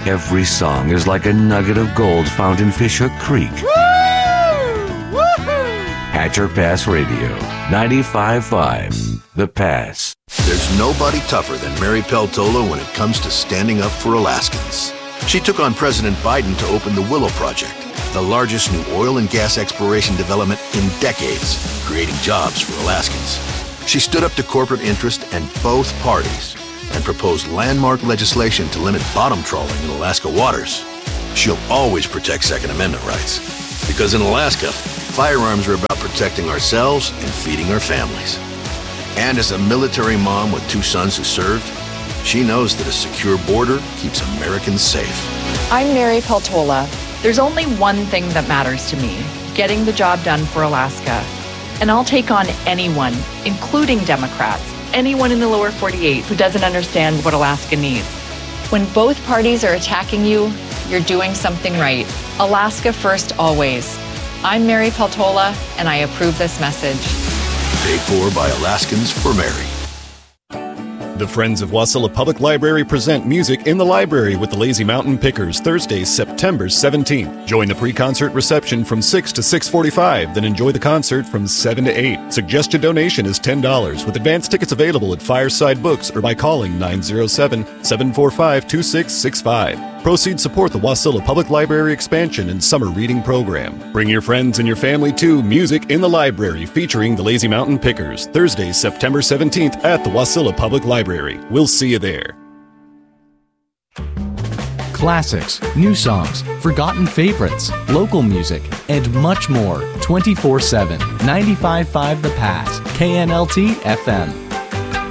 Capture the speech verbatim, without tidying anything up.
Every song is like a nugget of gold found in Fishhook Creek. Woo! Woohoo! Hatcher Pass Radio, ninety-five point five, The Pass. There's nobody tougher than Mary Peltola when it comes to standing up for Alaskans. She took on President Biden to open the Willow Project, the largest new oil and gas exploration development in decades, creating jobs for Alaskans. She stood up to corporate interest and both parties and proposed landmark legislation to limit bottom trawling in Alaska waters. She'll always protect Second Amendment rights, because in Alaska, firearms are about protecting ourselves and feeding our families. And as a military mom with two sons who served, she knows that a secure border keeps Americans safe. I'm Mary Peltola. There's only one thing that matters to me, getting the job done for Alaska. And I'll take on anyone, including Democrats, anyone in the lower forty-eight who doesn't understand what Alaska needs. When both parties are attacking you, you're doing something right. Alaska first always. I'm Mary Peltola, and I approve this message. Paid for by Alaskans for Mary. The Friends of Wasilla Public Library present Music in the Library with the Lazy Mountain Pickers, Thursday, September seventeenth. Join the pre-concert reception from six to six forty-five, then enjoy the concert from seven to eight. Suggested donation is ten dollars, with advance tickets available at Fireside Books or by calling nine oh seven, seven four five, two six six five. Proceeds support the Wasilla Public Library expansion and summer reading program. Bring your friends and your family to Music in the Library featuring the Lazy Mountain Pickers, Thursday, September seventeenth at the Wasilla Public Library. We'll see you there. Classics, new songs, forgotten favorites, local music, and much more twenty-four seven. ninety-five point five The Pass, K N L T F M.